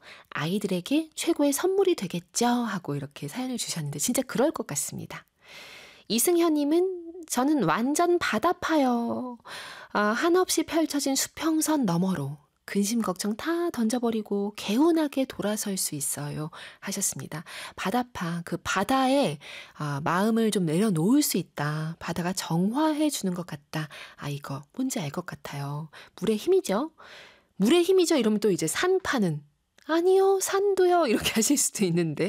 아이들에게 최고의 선물이 되겠죠? 하고 이렇게 사연을 주셨는데 진짜 그럴 것 같습니다. 이승현님은 저는 완전 바다파요. 한없이 펼쳐진 수평선 너머로 근심 걱정 다 던져버리고 개운하게 돌아설 수 있어요 하셨습니다. 바다파, 그 바다에 마음을 좀 내려놓을 수 있다. 바다가 정화해 주는 것 같다. 이거 뭔지 알 것 같아요. 물의 힘이죠. 물의 힘이죠. 이러면 또 이제 산파는 아니요 산도요 이렇게 하실 수도 있는데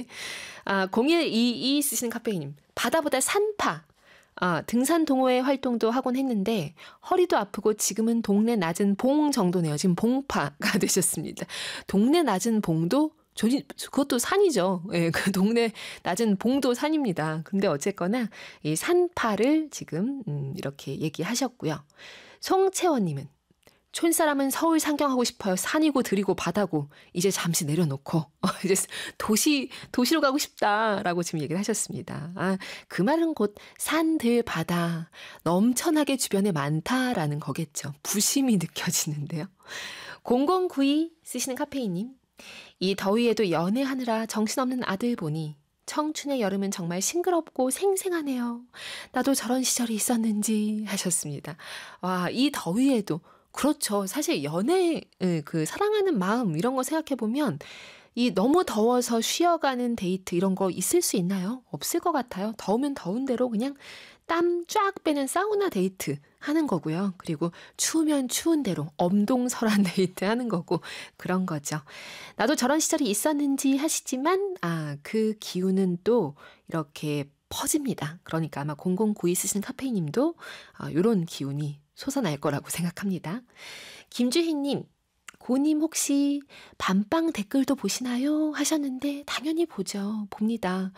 0122 쓰시는 카페이님 바다보다 산파 등산 동호회 활동도 하곤 했는데 허리도 아프고 지금은 동네 낮은 봉 정도네요. 지금 봉파가 되셨습니다. 동네 낮은 봉도 그것도 산이죠. 예, 그 동네 낮은 봉도 산입니다. 근데 어쨌거나 이 산파를 지금 이렇게 얘기하셨고요. 송채원님은 촌사람은 서울 상경하고 싶어요. 산이고 들이고 바다고 이제 잠시 내려놓고 이제 도시로 가고 싶다라고 지금 얘기를 하셨습니다. 그 말은 곧 산, 들, 바다 넘쳐나게 주변에 많다라는 거겠죠. 부심이 느껴지는데요. 0092 쓰시는 카페이님. 이 더위에도 연애하느라 정신없는 아들 보니 청춘의 여름은 정말 싱그럽고 생생하네요. 나도 저런 시절이 있었는지 하셨습니다. 와, 이 더위에도 그렇죠. 사실 연애, 그 사랑하는 마음 이런 거 생각해보면 이 너무 더워서 쉬어가는 데이트 이런 거 있을 수 있나요? 없을 것 같아요. 더우면 더운 대로 그냥 땀 쫙 빼는 사우나 데이트 하는 거고요. 그리고 추우면 추운 대로 엄동설한 데이트 하는 거고 그런 거죠. 나도 저런 시절이 있었는지 하시지만 그 기운은 또 이렇게 퍼집니다. 그러니까 아마 0092 쓰시는 카페이님도 이런 기운이 솟아날 거라고 생각합니다. 김주희님, 고님 혹시 밤방 댓글도 보시나요? 하셨는데 당연히 보죠. 봅니다.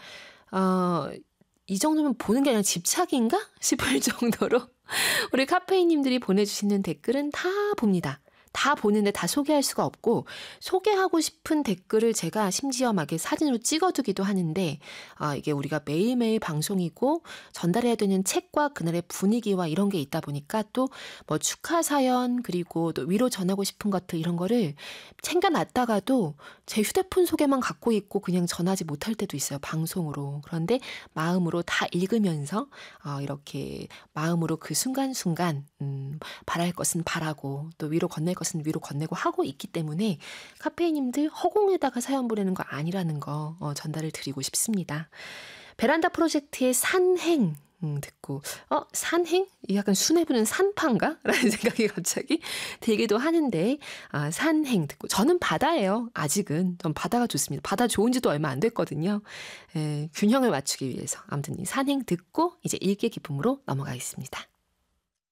이 정도면 보는 게 아니라 집착인가? 싶을 정도로 우리 카페이님들이 보내주시는 댓글은 다 봅니다. 다 보는데 다 소개할 수가 없고 소개하고 싶은 댓글을 제가 심지어 막 사진으로 찍어두기도 하는데 이게 우리가 매일매일 방송이고 전달해야 되는 책과 그날의 분위기와 이런 게 있다 보니까 또 뭐 축하 사연 그리고 또 위로 전하고 싶은 것들 이런 거를 챙겨놨다가도 제 휴대폰 속에만 갖고 있고 그냥 전하지 못할 때도 있어요. 방송으로. 그런데 마음으로 다 읽으면서 이렇게 마음으로 그 순간순간 바랄 것은 바라고 또 위로 건넬 것은 위로 건네고 하고 있기 때문에 카페이님들 허공에다가 사연 보내는 거 아니라는 거 전달을 드리고 싶습니다. 베란다 프로젝트의 산행 듣고 산행? 약간 순회 부는 산파인가? 라는 생각이 갑자기 들기도 하는데 산행 듣고 저는 바다예요. 아직은 전 바다가 좋습니다. 바다 좋은 지도 얼마 안 됐거든요. 균형을 맞추기 위해서 아무튼 이 산행 듣고 이제 일개 기쁨으로 넘어가겠습니다.